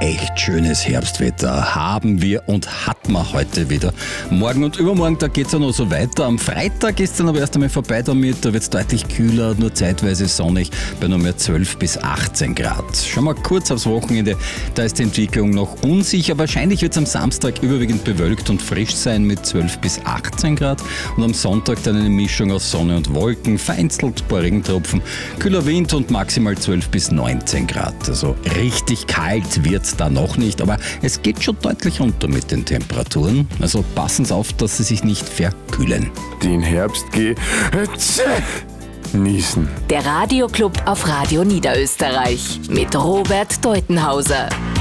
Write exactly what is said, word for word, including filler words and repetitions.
echt schönes Herbstwetter haben wir und hat man heute wieder. Morgen und übermorgen, da geht es ja noch so weiter. Am Freitag ist es dann aber erst einmal vorbei damit. Da wird es deutlich kühler, nur zeitweise sonnig, bei nur mehr zwölf bis achtzehn Grad. Schauen wir kurz aufs Wochenende. Da ist die Entwicklung noch unsicher. Wahrscheinlich wird es am Samstag überwiegend bewölkt und frisch sein mit zwölf bis achtzehn Grad. Und am Sonntag dann eine Mischung aus Sonne und Wolken, vereinzelt ein paar Regentropfen, kühler Wind und maximal zwölf bis neunzehn Grad. Also richtig kalt wird es da noch nicht, aber es geht schon deutlich runter mit den Temperaturen. Also passen Sie auf, dass Sie sich nicht verkühlen. Den Herbst geh... Niesen. Der Radioclub auf Radio Niederösterreich mit Robert Deutenhauser.